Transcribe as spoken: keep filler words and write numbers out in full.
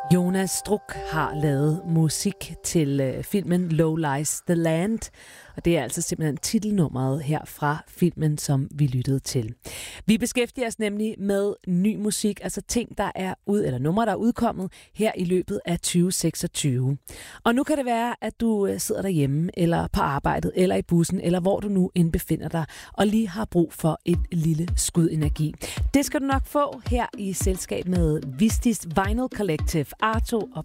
Jonas Struk har lavet musik til øh, filmen Low Lies the Land, og det er altså simpelthen titelnummeret her fra filmen, som vi lyttede til. Vi beskæftiger os nemlig med ny musik, altså ting, der er ud, eller numre, der er udkommet her i løbet af tyve seksogtyve. Og nu kan det være, at du sidder derhjemme, eller på arbejdet, eller i bussen, eller hvor du nu end befinder dig, og lige har brug for et lille skud energi. Det skal du nok få her i selskab med Vistis Vinyl Collective, Arto og